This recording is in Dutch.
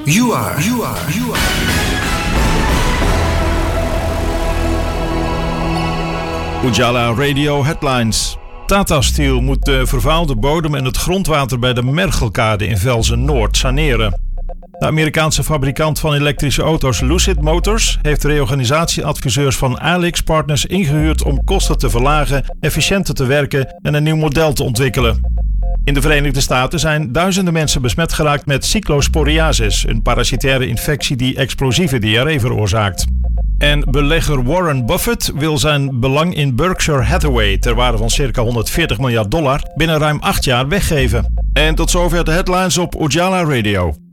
You are. Ujala Radio Headlines. Tata Steel moet de vervuilde bodem en het grondwater bij de Mergelkade in Velzen-Noord saneren. De Amerikaanse fabrikant van elektrische auto's Lucid Motors heeft reorganisatieadviseurs van AlixPartners ingehuurd om kosten te verlagen, efficiënter te werken en een nieuw model te ontwikkelen. In de Verenigde Staten zijn duizenden mensen besmet geraakt met cyclosporiasis, een parasitaire infectie die explosieve diarree veroorzaakt. En belegger Warren Buffett wil zijn belang in Berkshire Hathaway ter waarde van circa $140 miljard binnen ruim 8 jaar weggeven. En tot zover de headlines op Ujala Radio.